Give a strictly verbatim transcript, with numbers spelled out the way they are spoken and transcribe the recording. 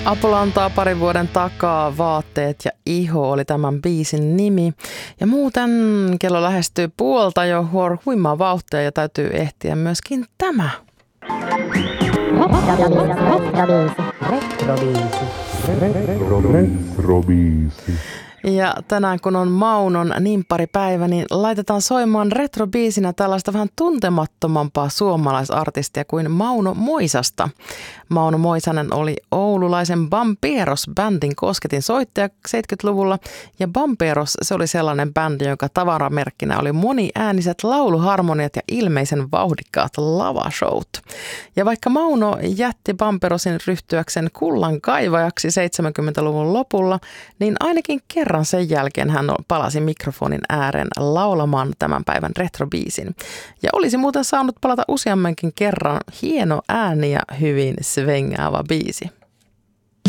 Apula antaa parin vuoden takaa, vaatteet ja iho oli tämän biisin nimi. Ja muuten kello lähestyy puolta jo huimaa vauhtia ja täytyy ehtiä myöskin tämä. Retrobiisi. Ja tänään kun on Maunon nimpparipäivä, niin laitetaan soimaan retrobiisinä tällaista vähän tuntemattomampaa suomalaisartistia kuin Mauno Moisasta. Mauno Moisanen oli oululaisen Bamperos-bändin kosketin soittaja seitsemänkymmentäluvulla. Ja Bamperos, se oli sellainen bändi, jonka tavaramerkkinä oli moniääniset lauluharmoniat ja ilmeisen vauhdikkaat lavashowt. Ja vaikka Mauno jätti Bamperosin ryhtyäkseen kullan kaivajaksi seitsemänkymmentäluvun lopulla, niin ainakin kerran sen jälkeen hän palasi mikrofonin ääreen laulamaan tämän päivän retrobiisin. Ja olisi muuten saanut palata useammankin kerran. Hieno ääni ja hyvin svengäävä biisi.